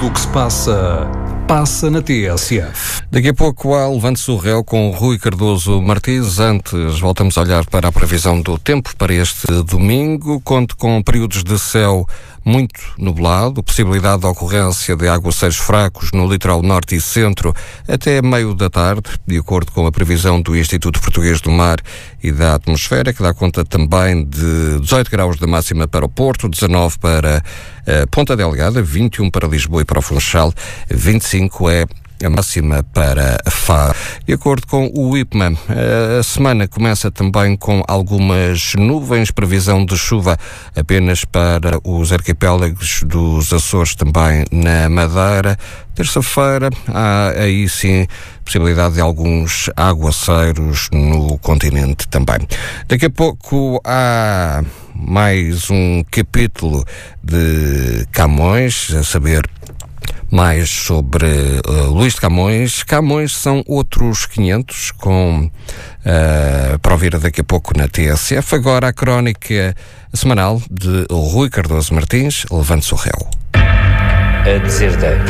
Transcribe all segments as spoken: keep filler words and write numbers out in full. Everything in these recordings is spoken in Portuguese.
o que se passa, passa na T S F. Daqui a pouco há Levante-se o Réu com Rui Cardoso Martins. Antes, voltamos a olhar para a previsão do tempo para este domingo. Conte com períodos de céu muito nublado, possibilidade de ocorrência de aguaceiros fracos no litoral norte e centro até meio da tarde, de acordo com a previsão do Instituto Português do Mar e da Atmosfera, que dá conta também de dezoito graus de máxima para o Porto, dezanove para a Ponta Delgada, vinte e um para Lisboa e para o Funchal, vinte e cinco é a máxima para Faro. De acordo com o I P M A, a semana começa também com algumas nuvens, previsão de chuva apenas para os arquipélagos dos Açores, também na Madeira. Terça-feira há aí sim possibilidade de alguns aguaceiros no continente também. Daqui a pouco há mais um capítulo de Camões, a saber mais sobre uh, Luís de Camões. Camões são outros quinhentos, com uh, para ouvir daqui a pouco na T S F. Agora a crónica semanal de Rui Cardoso Martins, Levante-se o Réu. A Deserdeira.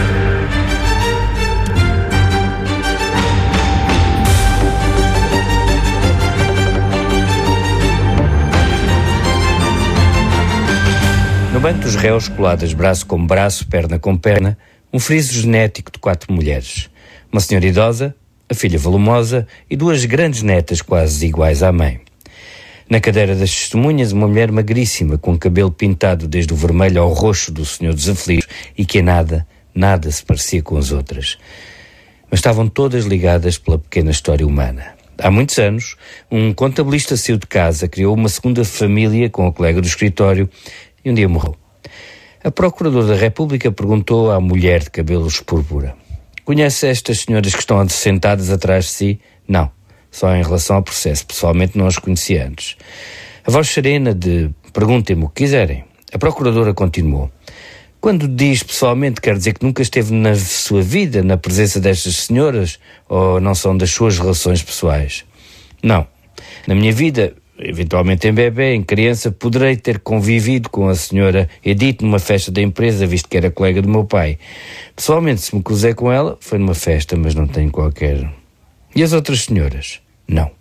No banco dos réus, coladas braço com braço, perna com perna, um friso genético de quatro mulheres. Uma senhora idosa, a filha volumosa e duas grandes netas quase iguais à mãe. Na cadeira das testemunhas, uma mulher magríssima, com cabelo pintado desde o vermelho ao roxo do Senhor dos Aflitos e que a nada, nada se parecia com as outras. Mas estavam todas ligadas pela pequena história humana. Há muitos anos, um contabilista saiu de casa, criou uma segunda família com a colega do escritório e um dia morreu. A Procuradora da República perguntou à mulher de cabelos púrpura: conhece estas senhoras que estão sentadas atrás de si? Não, só em relação ao processo. Pessoalmente não as conhecia antes. A voz serena de perguntem-me o que quiserem. A Procuradora continuou: quando diz pessoalmente, quer dizer que nunca esteve na sua vida na presença destas senhoras ou não são das suas relações pessoais? Não. Na minha vida, eventualmente em bebê, em criança, poderei ter convivido com a senhora Edith numa festa da empresa, visto que era colega do meu pai. Pessoalmente, se me cruzei com ela, foi numa festa, mas não tenho qualquer... E as outras senhoras? Não.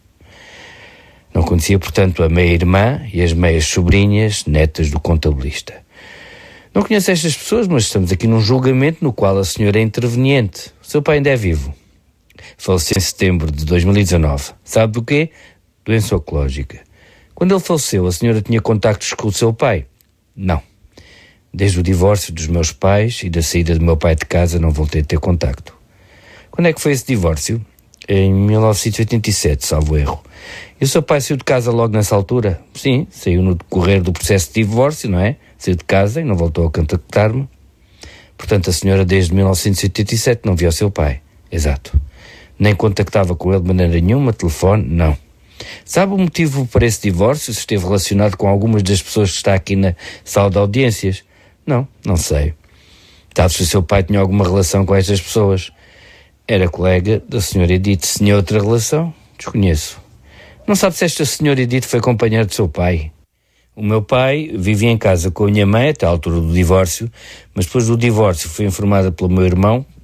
Não conhecia, portanto, a meia-irmã e as meias sobrinhas, netas do contabilista. Não conheço estas pessoas, mas estamos aqui num julgamento no qual a senhora é interveniente. O seu pai ainda é vivo. Faleceu em setembro de dois mil e dezanove. Sabe do quê? Doença oncológica. Quando ele faleceu, a senhora tinha contactos com o seu pai? Não. Desde o divórcio dos meus pais e da saída do meu pai de casa não voltei a ter contacto. Quando é que foi esse divórcio? Em mil novecentos e oitenta e sete, salvo erro. E o seu pai saiu de casa logo nessa altura? Sim, saiu no decorrer do processo de divórcio, não é? Saiu de casa e não voltou a contactar-me. Portanto, a senhora desde mil novecentos e oitenta e sete não via o seu pai. Exato. Nem contactava com ele de maneira nenhuma, telefone, não. Sabe o motivo para esse divórcio? Se esteve relacionado com algumas das pessoas que está aqui na sala de audiências? Não, não sei. Sabe se o seu pai tinha alguma relação com estas pessoas? Era colega da senhora Edith. Se tinha outra relação? Desconheço. Não sabe se esta senhora Edith foi companheira do seu pai? O meu pai vivia em casa com a minha mãe até à altura do divórcio, mas depois do divórcio foi informada pelo meu irmão,